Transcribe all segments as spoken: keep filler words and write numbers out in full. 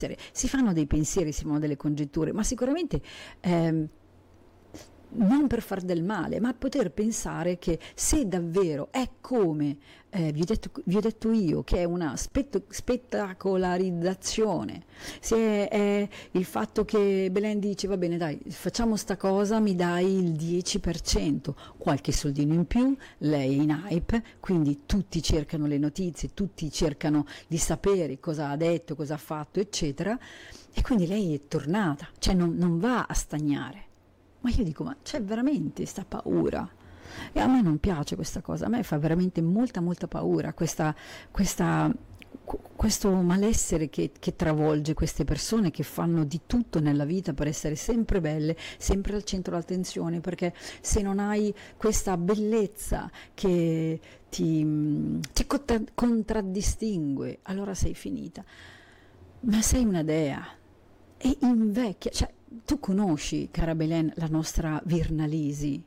Si fanno dei pensieri, si fanno delle congetture, ma sicuramente ehm, non per far del male, ma poter pensare che se davvero è come eh, vi, ho detto, vi ho detto io, che è una spetto, spettacolarizzazione, se è, è il fatto che Belen dice va bene dai facciamo sta cosa, mi dai il dieci per cento, qualche soldino in più, lei è in hype, quindi tutti cercano le notizie, tutti cercano di sapere cosa ha detto, cosa ha fatto eccetera, e quindi lei è tornata, cioè non, non va a stagnare. Ma io dico, ma c'è veramente sta paura? E a me non piace questa cosa, a me fa veramente molta molta paura questa, questa, questo malessere che, che travolge queste persone che fanno di tutto nella vita per essere sempre belle, sempre al centro dell'attenzione, perché se non hai questa bellezza che ti, ti contra- contraddistingue, allora sei finita. Ma sei una dea e invecchia, cioè tu conosci, cara Belen, la nostra Virnalisi.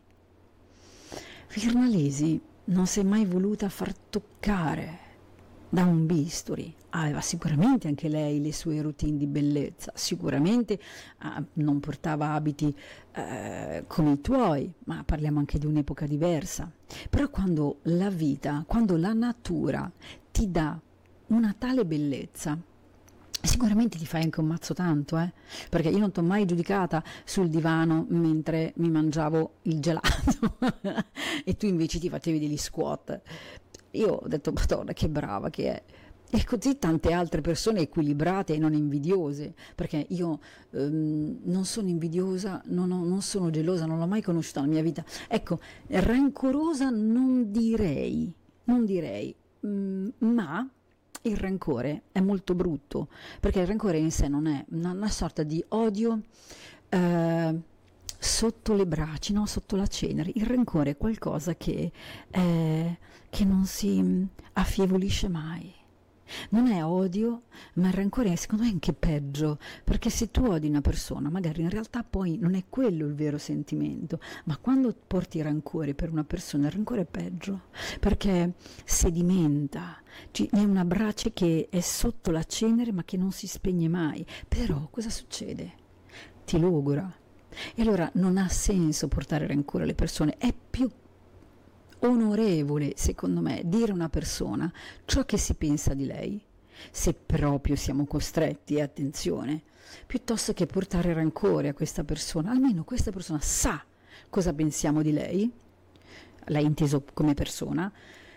Virnalisi non si è mai voluta far toccare da un bisturi, aveva sicuramente anche lei le sue routine di bellezza, sicuramente ah, non portava abiti eh, come i tuoi, ma parliamo anche di un'epoca diversa. Però quando la vita, quando la natura ti dà una tale bellezza, sicuramente ti fai anche un mazzo tanto, eh? Perché io non ti ho mai giudicata sul divano mentre mi mangiavo il gelato e tu invece ti facevi degli squat. Io ho detto, madonna, che brava che è. E così tante altre persone equilibrate e non invidiose, perché io ehm, non sono invidiosa, non, ho, non sono gelosa, non l'ho mai conosciuta nella mia vita. Ecco, rancorosa non direi, non direi, mm, ma il rancore è molto brutto, perché il rancore in sé non è una, una sorta di odio eh, sotto le braccia, no? Sotto la cenere. Il rancore è qualcosa che, eh, che non si affievolisce mai. Non è odio, ma il rancore è secondo me anche peggio, perché se tu odi una persona, magari in realtà poi non è quello il vero sentimento, ma quando porti rancore per una persona, il rancore è peggio, perché sedimenta, è una brace che è sotto la cenere ma che non si spegne mai. Però cosa succede? Ti logora. E allora non ha senso portare rancore alle persone, è più onorevole, secondo me, dire a una persona ciò che si pensa di lei, se proprio siamo costretti, e attenzione, piuttosto che portare rancore a questa persona. Almeno questa persona sa cosa pensiamo di lei, l'hai inteso come persona,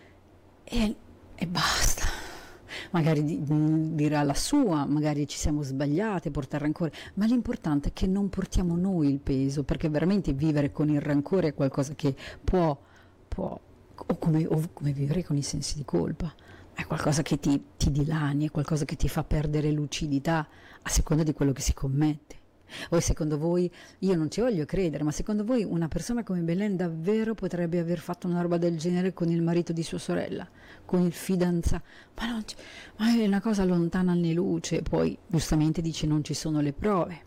e, e basta. Magari di, dirà la sua, magari ci siamo sbagliate, portare rancore, ma l'importante è che non portiamo noi il peso, perché veramente vivere con il rancore è qualcosa che può può, o come, o come vivere con i sensi di colpa, è qualcosa che ti, ti dilani, è qualcosa che ti fa perdere lucidità a seconda di quello che si commette. O secondo voi, io non ci voglio credere, ma secondo voi una persona come Belen davvero potrebbe aver fatto una roba del genere con il marito di sua sorella, con il fidanzato? Ma, non c- ma è una cosa lontana anni luce. Poi giustamente dice non ci sono le prove.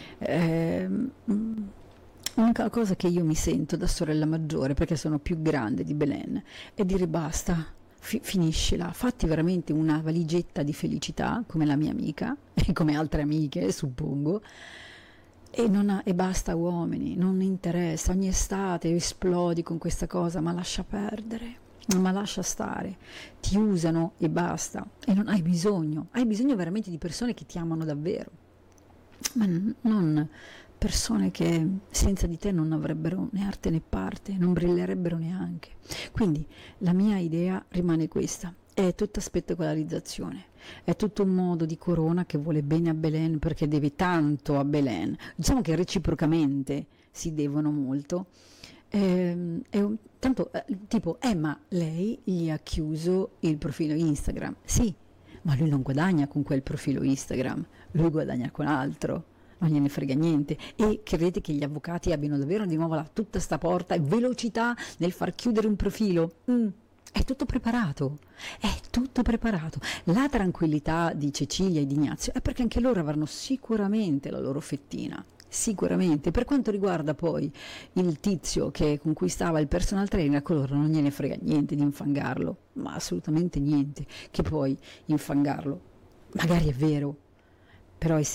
ehm L'unica cosa che io mi sento da sorella maggiore, perché sono più grande di Belen, è dire basta, fi- finiscila, fatti veramente una valigetta di felicità, come la mia amica, e come altre amiche, suppongo, e, non ha- e basta uomini, non interessa, ogni estate esplodi con questa cosa, ma lascia perdere, ma lascia stare, ti usano e basta, e non hai bisogno, hai bisogno veramente di persone che ti amano davvero, ma n- non persone che senza di te non avrebbero né arte né parte, non brillerebbero neanche. Quindi la mia idea rimane questa, è tutta spettacolarizzazione, è tutto un modo di Corona che vuole bene a Belen perché deve tanto a Belen, diciamo che reciprocamente si devono molto. Ehm, è un- tanto eh, tipo, eh ma lei gli ha chiuso il profilo Instagram, sì, ma lui non guadagna con quel profilo Instagram, lui guadagna con altro, non gliene frega niente. E credete che gli avvocati abbiano davvero di nuovo la, tutta sta porta e velocità nel far chiudere un profilo? Mm, è tutto preparato, è tutto preparato. La tranquillità di Cecilia e di Ignazio è perché anche loro avranno sicuramente la loro fettina. Sicuramente. Per quanto riguarda poi il tizio che con cui stava il personal trainer, a coloro non gliene frega niente di infangarlo, ma assolutamente niente, che poi infangarlo magari è vero, però